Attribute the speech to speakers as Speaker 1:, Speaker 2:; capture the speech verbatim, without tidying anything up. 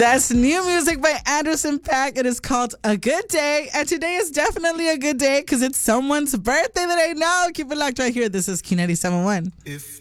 Speaker 1: That's new music by Anderson .Paak. It is called A Good Day. And today is definitely a good day because it's someone's birthday that I know. Keep it locked right here. This is Q ninety-seven point one.
Speaker 2: If